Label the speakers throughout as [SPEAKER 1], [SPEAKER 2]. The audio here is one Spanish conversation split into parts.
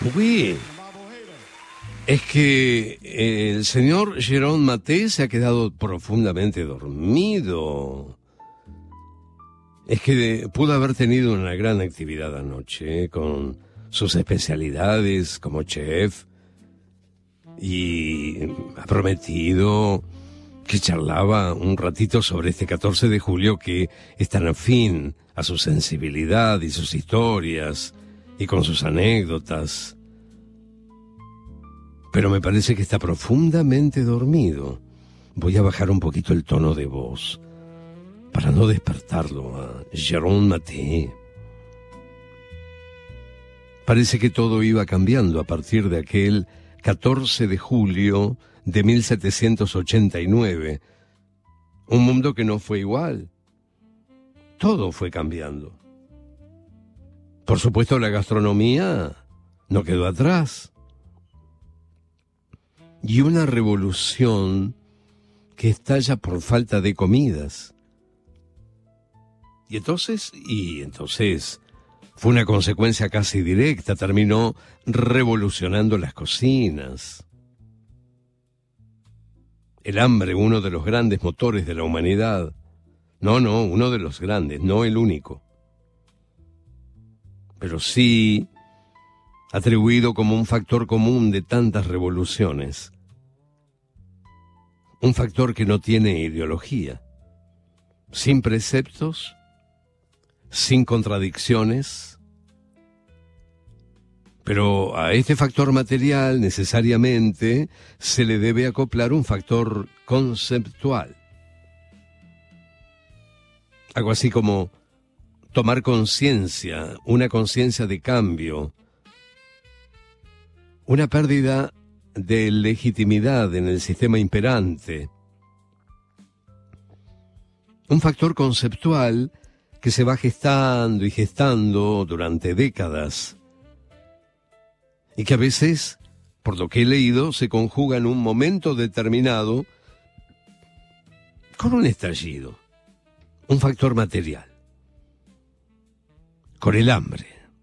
[SPEAKER 1] Oui, es que el señor Jérôme Maté se ha quedado profundamente dormido. Es que pudo haber tenido una gran actividad anoche, con sus especialidades como chef, y ha prometido que charlaba un ratito sobre este 14 de julio que es tan afín a su sensibilidad y sus historias, y con sus anécdotas. Pero me parece que está profundamente dormido. Voy a bajar un poquito el tono de voz para no despertarlo a Jérôme Maté. Parece que todo iba cambiando a partir de aquel 14 de julio de 1789. Un mundo que no fue igual. Todo fue cambiando. Por supuesto, la gastronomía no quedó atrás. Y una revolución que estalla por falta de comidas. Y entonces fue una consecuencia casi directa, terminó revolucionando las cocinas. El hambre, uno de los grandes motores de la humanidad. No, uno de los grandes, no el único. Pero sí atribuido como un factor común de tantas revoluciones. Un factor que no tiene ideología, sin preceptos, sin contradicciones, pero a este factor material necesariamente se le debe acoplar un factor conceptual. Algo así como tomar conciencia, una conciencia de cambio, una pérdida de legitimidad en el sistema imperante. Un factor conceptual que se va gestando y gestando durante décadas y que a veces, por lo que he leído, se conjuga en un momento determinado con un estallido, un factor material, con el hambre,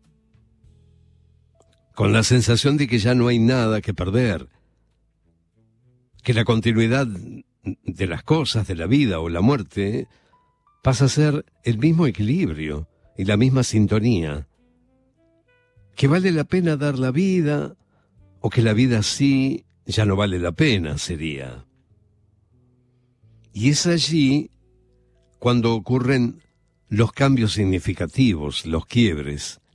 [SPEAKER 1] con la sensación de que ya no hay nada que perder, que la continuidad de las cosas, de la vida o la muerte, pasa a ser el mismo equilibrio y la misma sintonía, que vale la pena dar la vida, o que la vida sí ya no vale la pena, sería. Y es allí cuando ocurren los cambios significativos, los quiebres,